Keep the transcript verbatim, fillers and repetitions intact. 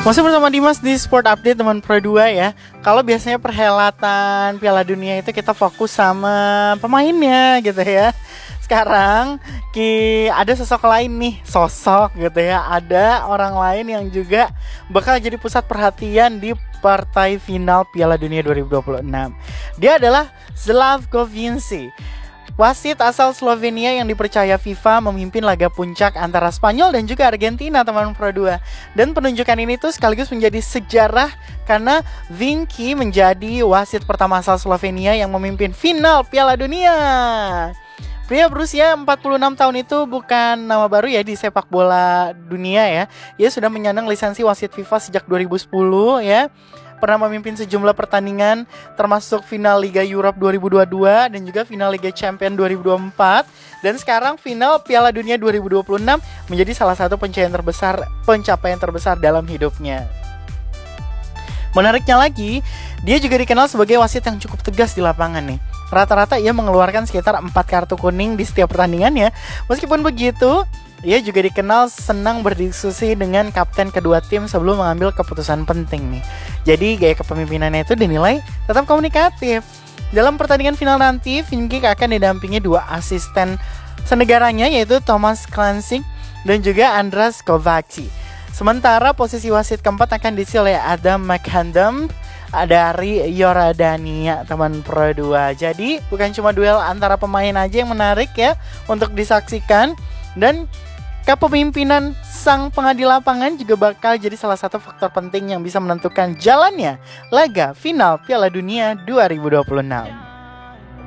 Masih bersama Dimas di Sport Update teman Pro dua ya. Kalau biasanya perhelatan Piala Dunia itu kita fokus sama pemainnya gitu ya. Sekarang ki ada sosok lain nih, sosok gitu ya. Ada orang lain yang juga bakal jadi pusat perhatian di partai final Piala Dunia dua ribu dua puluh enam. Dia adalah Slavko Vinci, wasit asal Slovenia yang dipercaya FIFA memimpin laga puncak antara Spanyol dan juga Argentina teman Pro dua. Dan penunjukan ini tuh sekaligus menjadi sejarah karena Vinci menjadi wasit pertama asal Slovenia yang memimpin final Piala Dunia. Pria berusia empat puluh enam tahun itu bukan nama baru ya di sepak bola dunia ya. Ia sudah menyandang lisensi wasit FIFA sejak dua ribu sepuluh ya. Pernah memimpin sejumlah pertandingan termasuk final Liga Europe dua ribu dua puluh dua dan juga final Liga Champions dua ribu dua puluh empat. Dan sekarang final Piala Dunia dua ribu dua puluh enam menjadi salah satu pencapaian terbesar pencapaian terbesar dalam hidupnya. Menariknya lagi, dia juga dikenal sebagai wasit yang cukup tegas di lapangan nih. Rata-rata ia mengeluarkan sekitar empat kartu kuning di setiap pertandingannya. Meskipun begitu, ia juga dikenal senang berdiskusi dengan kapten kedua tim sebelum mengambil keputusan penting nih. Jadi gaya kepemimpinannya itu dinilai tetap komunikatif. Dalam pertandingan final nanti, Vinci akan didampingi dua asisten senegaranya yaitu Thomas Klansing dan juga Andras Kovacic. Sementara posisi wasit keempat akan diisi oleh Adam McAdam dari Yordania teman Pro dua. Jadi bukan cuma duel antara pemain aja yang menarik ya untuk disaksikan, dan kepemimpinan sang pengadil lapangan juga bakal jadi salah satu faktor penting yang bisa menentukan jalannya laga final Piala Dunia dua ribu dua puluh enam.